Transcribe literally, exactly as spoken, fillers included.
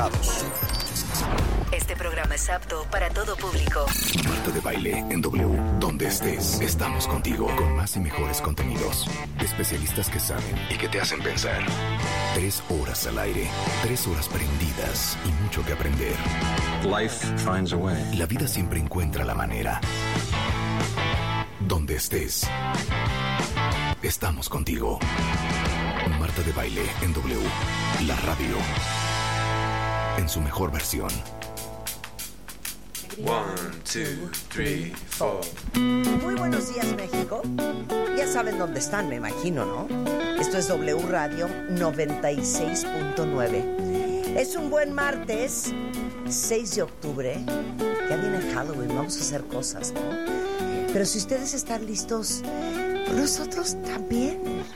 preparados. Este programa es apto para todo público. Marta de Baile en W. Donde estés, estamos contigo con más y mejores contenidos. Especialistas que saben y que te hacen pensar. Tres horas al aire, tres horas prendidas y mucho que aprender. Life finds a way. La vida siempre encuentra la manera. Donde estés, estamos contigo. Marta de Baile en W. La radio. En su mejor versión. One, two, three, four. Muy buenos días, México. Ya saben dónde están, me imagino, ¿no? Esto es W Radio noventa y seis punto nueve. Es un buen martes, seis de octubre. Ya viene Halloween, vamos a hacer cosas, ¿no? Pero si ustedes están listos, nosotros también.